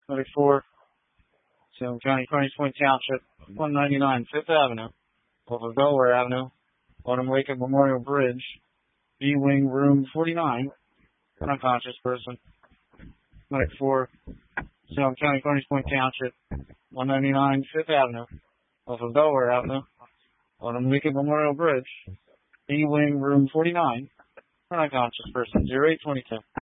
Medic 4, Salem County, Carnegie Point Township, 199 Fifth Avenue, off of Delaware Avenue, Autumn Lake at Memorial Bridge, B-Wing, room 49, unconscious person. Medic 4, Salem County, Carnegie Point Township, 199 Fifth Avenue, off of Delaware Avenue, Autumn Lake at Memorial Bridge, B-Wing, room 49, unconscious person, 0822.